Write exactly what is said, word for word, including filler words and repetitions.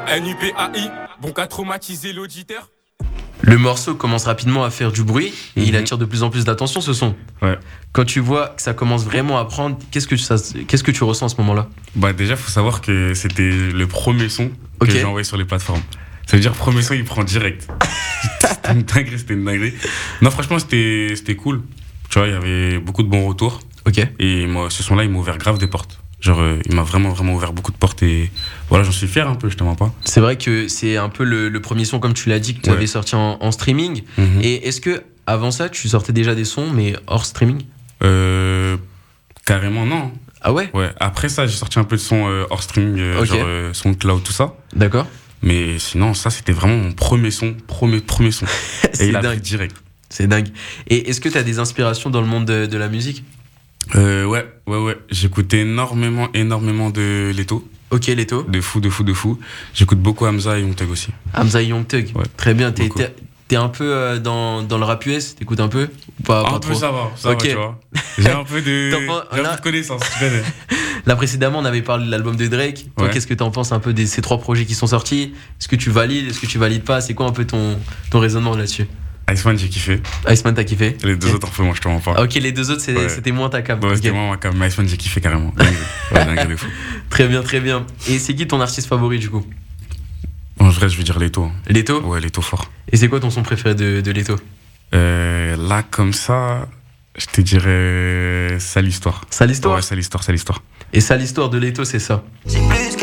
N U P A I, bon qu'à traumatiser l'auditeur. Le morceau commence rapidement à faire du bruit et il Mhm. attire de plus en plus d'attention, ce son. Ouais. Quand tu vois que ça commence vraiment à prendre, qu'est-ce que, ça, qu'est-ce que tu ressens à ce moment-là? Bah déjà, faut savoir que c'était le premier son Ok. que j'ai envoyé sur les plateformes. Ça veut dire premier son, il prend direct. C'était une dinguerie, c'était une dinguerie. Non, franchement, c'était c'était cool. Tu vois, il y avait beaucoup de bons retours. Ok. Et moi, ce son-là, il m'a ouvert grave des portes. Genre, euh, il m'a vraiment, vraiment ouvert beaucoup de portes. Et voilà, j'en suis fier un peu, je te mens pas. C'est vrai que c'est un peu le, le premier son, comme tu l'as dit, que tu Ouais. avais sorti en, en streaming. Mhm. Et est-ce que avant ça, tu sortais déjà des sons, mais hors streaming? Euh, carrément, non. Ah ouais? Ouais. Après ça, j'ai sorti un peu de son euh, hors streaming, euh, Ok. genre euh, son cloud, tout ça. D'accord. Mais sinon, ça, c'était vraiment mon premier son, premier, premier son. Et C'est il a pris dingue. direct. C'est dingue. Et est-ce que tu as des inspirations dans le monde de, de la musique? Euh, ouais, ouais, ouais. J'écoute énormément, énormément de Leto. Ok, Leto. De fou, de fou, de fou. J'écoute beaucoup Hamza et Young Thug aussi. Hamza Young Thug. Ouais. Très bien. T'es, Beaucoup. t'es, t'es un peu euh, dans, dans le rap U S? T'écoutes un peu? Ou pas, pas un peu, trop? ça va, ça Ok. va, tu vois. J'ai un peu de, T'en penses- j'ai un là- peu de connaissances, tu connais. Là, précédemment, on avait parlé de l'album de Drake. Toi, Ouais. qu'est-ce que t'en penses un peu de ces trois projets qui sont sortis? Est-ce que tu valides? Est-ce que tu valides pas? C'est quoi un peu ton, ton raisonnement là-dessus? Iceman, j'ai kiffé. Iceman, t'as kiffé? Les deux autres, un peu, moi, je te mens pas. Ah, ok, les deux autres, c'est- Ouais. c'était moins ta cam. Ouais, Ok. c'était moi, ma cam. Mais Iceman, j'ai kiffé carrément. Dingue. Ouais, dingue de fou. Très bien, très bien. Et c'est qui ton artiste favori du coup? En vrai, je vais dire Leto. Leto? Ouais, Leto fort. Et c'est quoi ton son préféré de, de Leto? Euh, là, comme ça, je te dirais. Sale histoire. Sale histoire? Ouais, sale histoire, sale histoire. Et ça, l'histoire de Leto, c'est ça.